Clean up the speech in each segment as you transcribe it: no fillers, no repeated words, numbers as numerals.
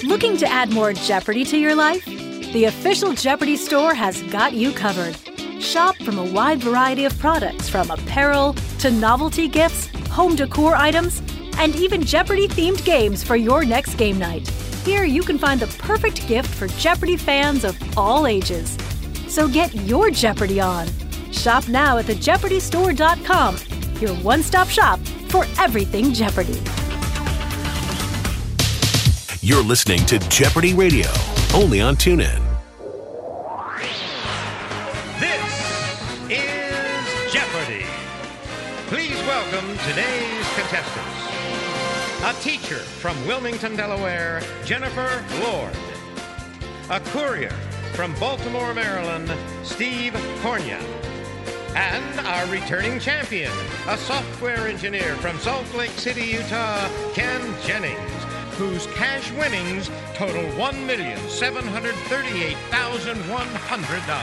Looking to add more Jeopardy to your life? The official Jeopardy store has got you covered. Shop from a wide variety of products, from apparel to novelty gifts, home decor items, and even Jeopardy-themed games for your next game night. Here you can find the perfect gift for Jeopardy fans of all ages. So get your Jeopardy on. Shop now at thejeopardystore.com, your one-stop shop for everything Jeopardy. You're listening to Jeopardy Radio, only on TuneIn. This is Jeopardy! Please welcome today's contestants. A teacher from Wilmington, Delaware, Jennifer Lord. A courier from Baltimore, Maryland, Steve Cornia. And our returning champion, a software engineer from Salt Lake City, Utah, Ken Jennings, whose cash winnings total $1,738,100.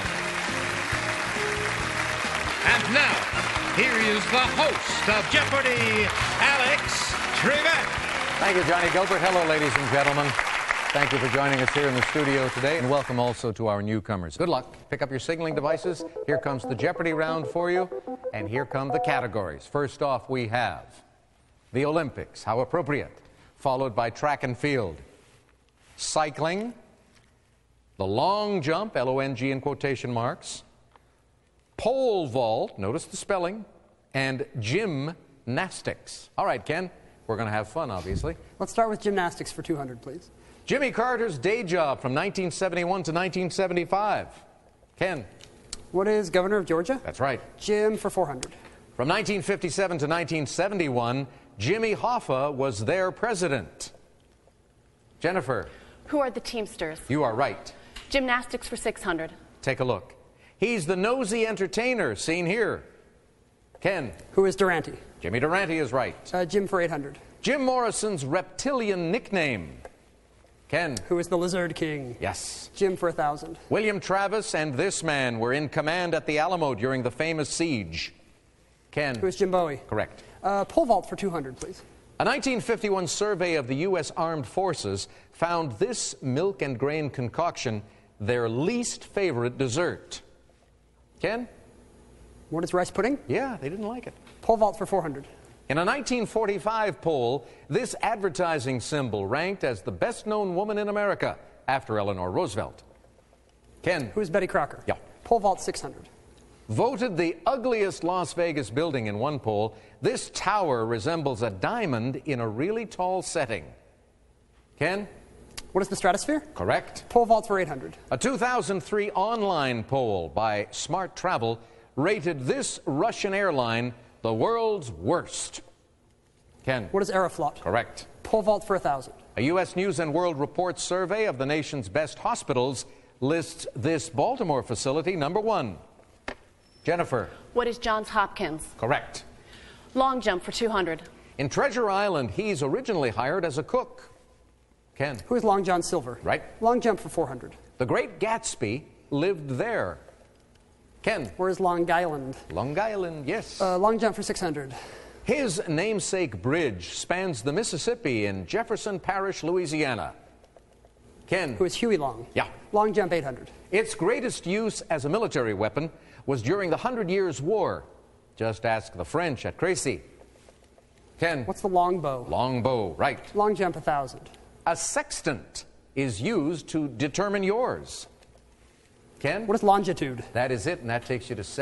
And now, here is the host of Jeopardy, Alex Trebek. Thank you, Johnny Gilbert. Hello, ladies and gentlemen. Thank you for joining us here in the studio today, and welcome also to our newcomers. Good luck. Pick up your signaling devices. Here comes the Jeopardy round for you, and here come the categories. First off, we have the Olympics. How appropriate. Followed by track and field, cycling, the long jump, L-O-N-G in quotation marks, pole vault, notice the spelling, and gymnastics. All right, Ken, we're going to have fun, obviously. Let's start with gymnastics for 200, please. Jimmy Carter's day job from 1971 to 1975. Ken. What is governor of Georgia? That's right. Jim for 400. From 1957 to 1971, Jimmy Hoffa was their president. Jennifer. Who are the Teamsters? You are right. Gymnastics for 600. Take a look. He's the nosy entertainer, seen here. Ken. Who is Durante? Jimmy Durante is right. Jim for 800. Jim Morrison's reptilian nickname. Ken. Who is the Lizard King? Yes. Jim for 1,000. William Travis and this man were in command at the Alamo during the famous siege. Ken. Who is Jim Bowie? Correct. Pole vault for 200, please. A 1951 survey of the U.S. Armed Forces found this milk and grain concoction their least favorite dessert. Ken? What is rice pudding? Yeah, they didn't like it. Pole vault for 400. In a 1945 poll, this advertising symbol ranked as the best-known woman in America after Eleanor Roosevelt. Ken? Who is Betty Crocker? Yeah. Pole vault 600. Voted the ugliest Las Vegas building in one poll, this tower resembles a diamond in a really tall setting. Ken? What is the stratosphere? Correct. Pole vault for 800. A 2003 online poll by Smart Travel rated this Russian airline the world's worst. Ken? What is Aeroflot? Correct. Pole vault for 1,000. A U.S. News and World Report survey of the nation's best hospitals lists this Baltimore facility number 1. Jennifer. What is Johns Hopkins? Correct. Long jump for 200. In Treasure Island, he's originally hired as a cook. Ken. Who is Long John Silver? Right. Long jump for 400. The Great Gatsby lived there. Ken. Where is Long Island? Long Island, yes. Long jump for 600. His namesake bridge spans the Mississippi in Jefferson Parish, Louisiana. Ken. Who is Huey Long? Yeah. Long jump 800. Its greatest use as a military weapon was during the 100 Years' War. Just ask the French at Crécy. Ken. What's the long bow? Long bow, right. Long jump 1,000. A sextant is used to determine yours. Ken? What is longitude? That is it, and that takes you to